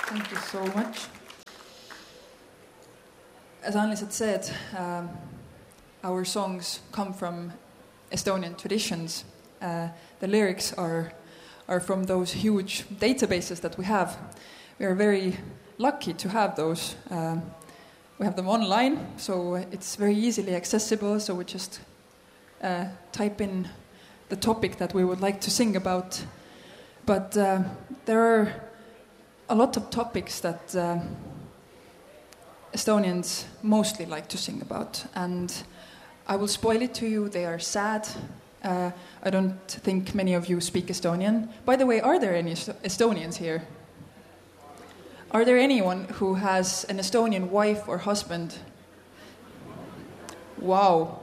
Thank you so much. As Annelies said, our songs come from Estonian traditions. The lyrics are from those huge databases that we have. We are very lucky to have those. We have them online, so it's very easily accessible. So we just type in the topic that we would like to sing about. But there are a lot of topics that Estonians mostly like to sing about. And I will spoil it to you. They are sad. I don't think many of you speak Estonian. By the way, are there any Estonians here? Are there anyone who has an Estonian wife or husband? Wow.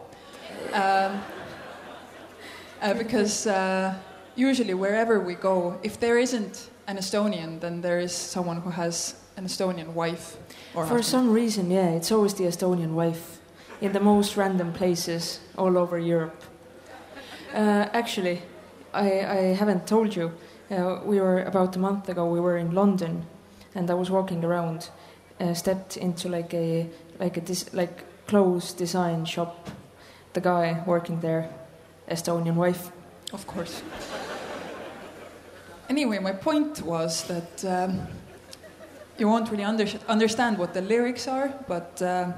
Because usually wherever we go, if there isn't an Estonian, then there is someone who has an Estonian wife or husband. For some reason, yeah, it's always the Estonian wife in the most random places all over Europe. Actually, I haven't told you. We were about a month ago. We were in London, and I was walking around, stepped into like a clothes design shop. The guy working there, Estonian wife. Of course. Anyway, my point was that you won't really understand what the lyrics are, but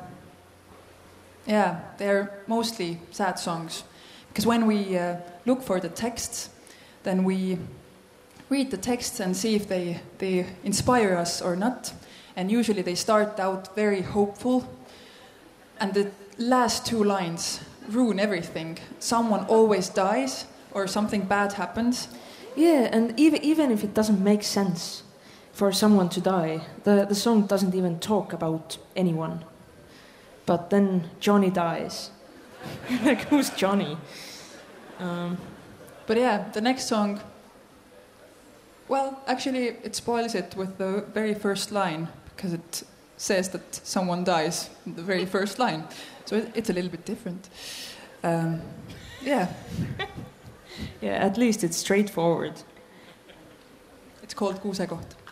yeah, they're mostly sad songs. Because when we look for the texts, then we read the texts and see if they inspire us or not. And usually they start out very hopeful, and the last two lines ruin everything. Someone always dies, or something bad happens. Yeah, and even if it doesn't make sense for someone to die, the song doesn't even talk about anyone. But then Johnny dies. Like, who's Johnny? But yeah, the next song, well, actually it spoils it with the very first line, because it says that someone dies in the very first line. So it's a little bit different. Yeah. Yeah, at least it's straightforward. It's called Kuusekoht.